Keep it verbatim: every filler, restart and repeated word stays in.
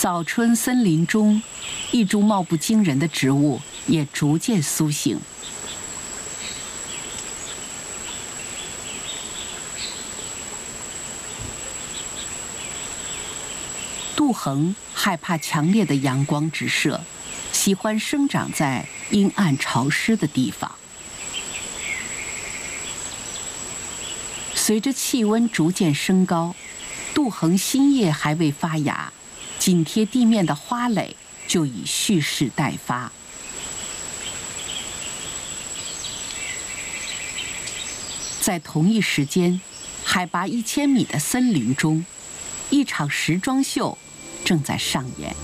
早春森林中，一株貌不惊人的植物也逐渐苏醒。杜衡害怕强烈的阳光直射，喜欢生长在阴暗潮湿的地方。随着气温逐渐升高，杜衡新叶还未发芽，紧贴地面的花蕾就已蓄势待发。在同一时间，海拔一千米的森林中，一场时装秀正在上演。